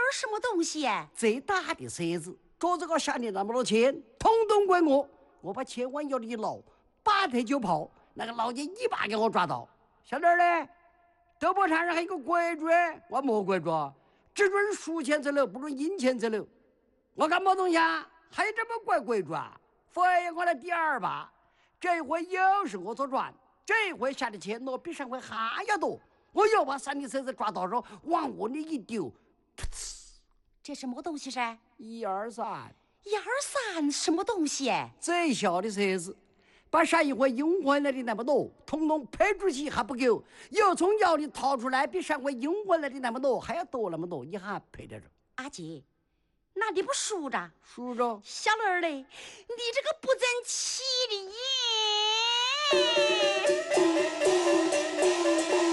什么东西呀？ 最大的狮子，桌子高下的那么多钱，统统归我。我把钱往腰里一捞，拔腿就跑。那个老姐一把给我抓到。小点儿嘞，豆包场上还有个规矩，我没规矩，只准输钱走楼，不准赢钱走楼。我干么东西啊？还有这么怪规矩啊？费我的第二把，这回又是我做转，这回下的钱我比上回还要多。我又把三的车子抓到手，往窝里一丢，噗呲！ 这什么东西噻 ？1、2、3，1、 2、3什么东西？ 最小的车子，把上一回赢回来的那么多，统统赔出去还不够，又从腰里掏出来，比上回赢回来的那么多还要多那么多，你还赔得着？ 阿姐，那你不数着？ 数着。 小乐儿嘞，你这个不争气的耶！